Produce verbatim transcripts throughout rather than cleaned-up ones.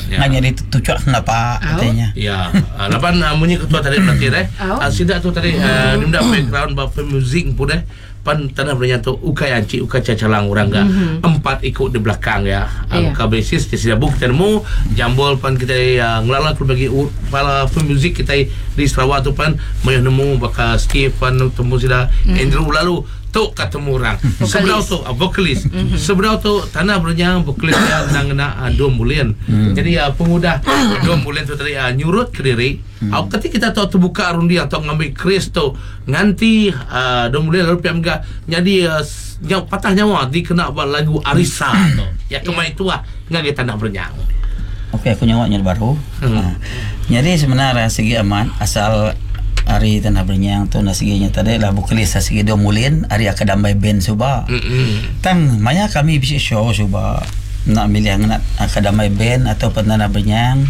Ya. Nganya ditucuk kenapa katanya. Ya. Uh, lapan uh, munyi ketua tadi berarti eh. Uh, sidak tu tadi uh, nimda background bapa music pun eh. Pan tanah bernyanyi ukai anci ukai cacalang orang ga mm-hmm. empat ikut di belakang ya yeah. Uka basis di sini buk temu jambol pan kita uh, ngelala ke bagi para pemuzik kita di Sarawak tu pan mau nemu baka Steve pan temu sida mm-hmm. Andrew lalu tu ketemu orang seberau tu uh, vokalis mm-hmm. seberau tu tanah bernyanyi vokalis yang nang na uh, dua bulan mm-hmm. jadi uh, pengudah dua bulan tu tadi uh, nyurut ke diri mm-hmm. uh, ketika kita tahu terbuka rundi atau ngambil kris tu nganti uh, dua bulan lalu piam jadi uh, nyaw, patah nyawa dikena lagu Arisa tu ya kemai tu lah ngagai tanah bernyang. Okey, aku nyawanya baru hmm. uh, jadi sebenarnya segi aman asal hari tanah bernyang tu nasiginya tadi lah vokalis segi dua mulin hari akadamai band suba mm-hmm. tang maya kami bisa show suba nak milih nak akadamai band atau tanah bernyang.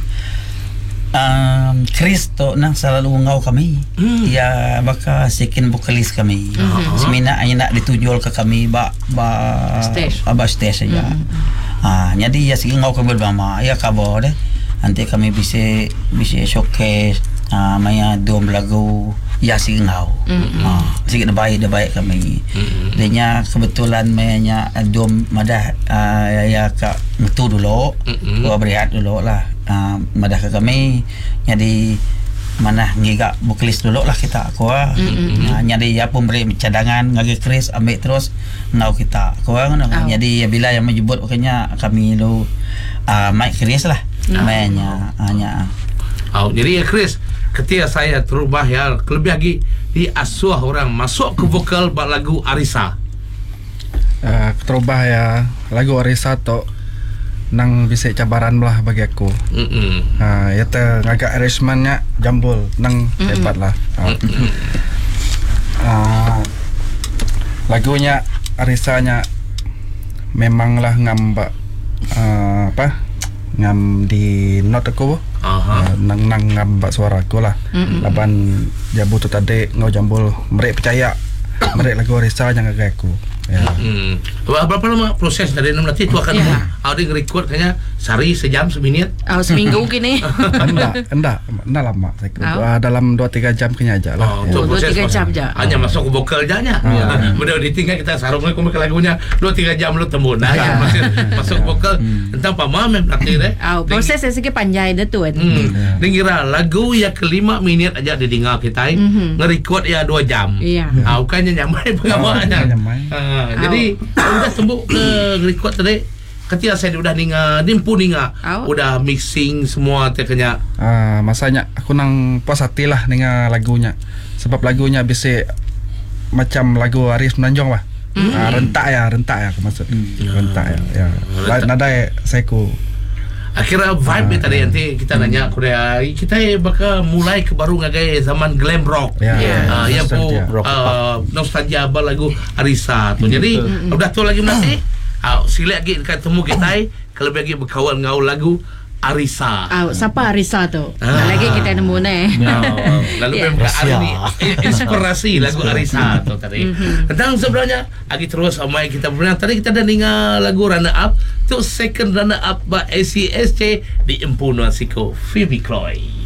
Um, Chris tu nang selalu ngau kami hmm. ya baka sekin vokalis kami hmm. semina hanya nak ditunjul ke kami ba ba stage aba stage saja hmm. ah jadi ya segi ngau ke bersama ya kabo deh nanti kami bisa bisa showcase ah maya dom lagu ya segi ngau hmm. ah segi baik dah baik kami hmm. denya kebetulan mayanya dom madah ah, ya, ya ka metu dulu hmm. gua berehat dulu lah. Uh, madah ke kami jadi mana ngiga vokalis dulu lah kita aku mm-hmm. uh, jadi ya pun beri cadangan ngagi Chris ambil terus ngau kita aku oh. jadi ya bila yang menyebut makanya kami lu uh, Mike Chris lah oh. mainnya hanya oh, jadi ya Chris ketika saya terubah ya lebih lagi diasuh orang masuk ke vokal buat lagu Arisa uh, terubah ya lagu Arisa tu nang bisa cabaran lah bagi aku. Mm-hmm. Ha, ya te agak arrangementnya jambul nang mm-hmm. hebat lah. Ha. Mm-hmm. Uh, lagunya Arisanya memanglah ngambak uh, apa ngam di not aku uh, nang nang ngambak suara aku lah. Mm-hmm. Laban jabu tu tadi ngau jambul mereka percaya mereka lagu Arisanya agak aku. Ya. Hmm. Berapa lama proses dari enam latih tu akan ya. Auding record kayaknya sehari sejam seminit. Oh seminggu gini. enggak, enggak, enggak lama. Saya oh. uh, dalam dua tiga jam kena aja lah. Oh, ya. dua tiga jam aja. Hanya oh. masuk ke vokal aja nya. Mudah ditinggal kita sarung ke lagunya dua tiga jam lu temu nah ya. masuk masuk vokal entah apa mah mem latih deh. Oh, proses sikit panjang dah tu. Hmm. Dengira lagu ya ke lima minit aja didengar kita. Mm-hmm. Nge-record ya dua jam. Iya. Ah bukannya nyamai pengawaannya. Uh, jadi udah tembuk ke record tadi ketika saya udah ninga nimpu ninga oh. udah mixing semua teknya uh, masanya aku nang puas hati lah ninga lagunya sebab lagunya bisa macam lagu Aris Menanjung lah mm. uh, rentak ya rentak ya aku maksud mm. rentak ya, ya. Rentak. Nada seku akhirnya vibe uh, tadi uh, nanti kita uh, nanya Korea kita bakal mulai ke baru ngagai zaman glam rock ya yeah. uh, ya po uh, nostalgia abal lagu Arisa tu jadi mm-hmm. udah tu lagi nanti uh, sila lagi ketemu kita kalau lagi berkawan ngau lagu Arisa. Oh, siapa Arisa tu? Ah. Lagi kita nemu ni. No. Lalu yeah. memang hari ni inspirasi lagu Arisa tu tadi. Mm-hmm. Tentang sebenarnya lagi terus amai kita berenang tadi kita dah dengar lagu Runner Up tu second runner up by A C S C di Empunuan Siko Phoebe Chloe.